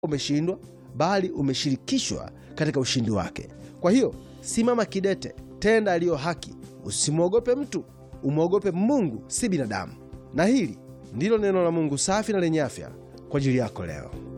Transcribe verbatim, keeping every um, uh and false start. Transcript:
umeshindwa, bali umeshirikishwa katika ushindi wake. Kwa hiyo simama kidete, tenda aliyo haki, usimwogope mtu, umwogope Mungu, si binadamu. Na hili ndilo neno la Mungu safi na lenye afya kwa ajili yako leo.